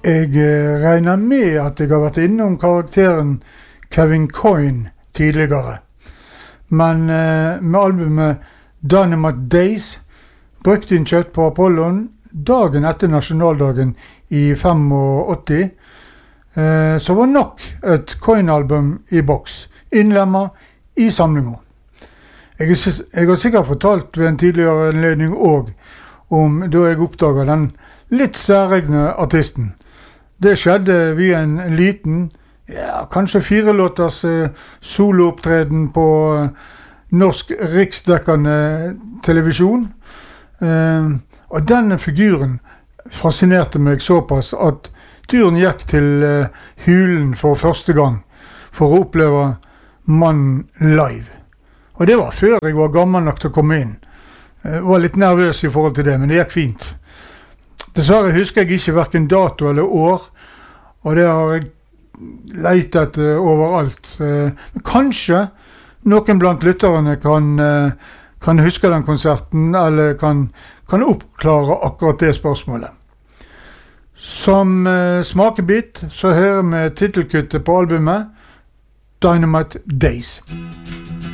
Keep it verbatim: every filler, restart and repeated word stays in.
Jeg eh, regner med at jeg har vært innom karakteren Kevin Coyne tidligere. Men eh, med albumet Dynamite Days brukte inn kjøtt på Apollon dagen etter nasjonaldagen i åttifem, eh, så var nok et Coyne-album i boks, innlemmet i samlingen. Jeg, jeg har sikkert fortalt ved en tidligere anledning også om da jeg oppdaget den litt særegne artisten. Det skjedde via en liten, ja, kanskje fire låters eh, soloopptreden på eh, norsk riksdekkende televisjon. Eh, og denne figuren fascinerte meg såpass at turen gikk til eh, Hulen for første gang for å oppleve mannen live. Og det var før jeg var gammel nok til å komme inn. Jeg var litt nervøs i forhold til det, men det gikk fint. Dessverre husker jeg ikke hverken dato eller år, og det har jeg leitet uh, overalt. Uh, kanskje noen blant lytterne kan, uh, kan huske den konserten, eller kan, kan oppklare akkurat det spørsmålet. Som uh, smakebit så hører vi titelkuttet på albumet Dynamite Days.